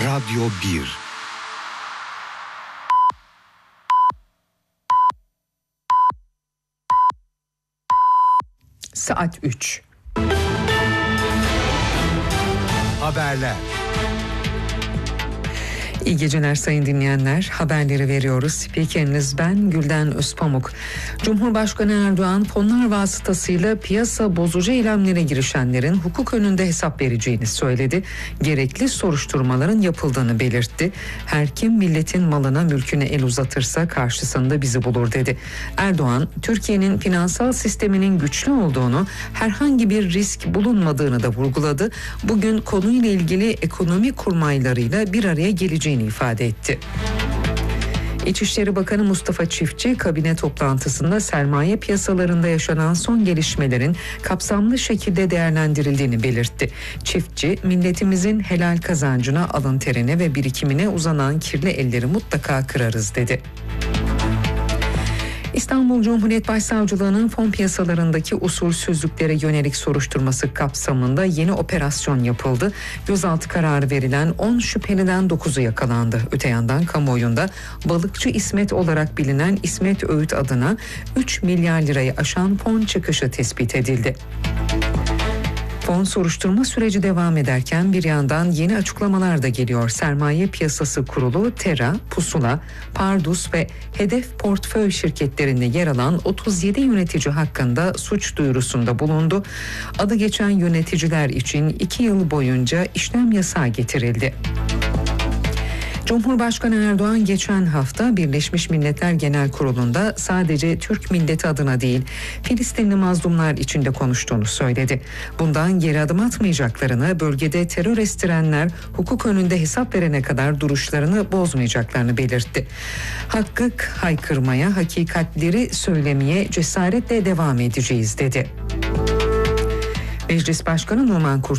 Radyo 1. Saat 3. Haberler. İyi geceler sayın dinleyenler. Haberleri veriyoruz. Spikeriniz ben Gülden Özpamuk. Cumhurbaşkanı Erdoğan fonlar vasıtasıyla piyasa bozucu eylemlere girişenlerin hukuk önünde hesap vereceğini söyledi. Gerekli soruşturmaların yapıldığını belirtti. Her kim milletin malına mülküne el uzatırsa karşısında bizi bulur dedi. Erdoğan, Türkiye'nin finansal sisteminin güçlü olduğunu, herhangi bir risk bulunmadığını da vurguladı. Bugün konuyla ilgili ekonomi kurmaylarıyla bir araya geleceğini ifade etti. İçişleri Bakanı Mustafa Çiftçi kabine toplantısında sermaye piyasalarında yaşanan son gelişmelerin kapsamlı şekilde değerlendirildiğini belirtti. Çiftçi, milletimizin helal kazancına, alın terine ve birikimine uzanan kirli elleri mutlaka kırarız dedi. İstanbul Cumhuriyet Başsavcılığı'nın fon piyasalarındaki usulsüzlüklere yönelik soruşturması kapsamında yeni operasyon yapıldı. Gözaltı kararı verilen 10 şüpheliden 9'u yakalandı. Öte yandan kamuoyunda balıkçı İsmet olarak bilinen İsmet Öğüt adına 3 milyar lirayı aşan fon çıkışı tespit edildi. Fon soruşturma süreci devam ederken bir yandan yeni açıklamalar da geliyor. Sermaye Piyasası Kurulu, Tera, Pusula, Pardus ve Hedef Portföy şirketlerinde yer alan 37 yönetici hakkında suç duyurusunda bulundu. Adı geçen yöneticiler için 2 yıl boyunca işlem yasağı getirildi. Cumhurbaşkanı Erdoğan geçen hafta Birleşmiş Milletler Genel Kurulu'nda sadece Türk milleti adına değil, Filistinli mazlumlar için de konuştuğunu söyledi. Bundan geri adım atmayacaklarını, bölgede terör estirenler hukuk önünde hesap verene kadar duruşlarını bozmayacaklarını belirtti. Hakkı haykırmaya, hakikatleri söylemeye cesaretle devam edeceğiz dedi. Meclis Başkanı Numan Kurtulmuş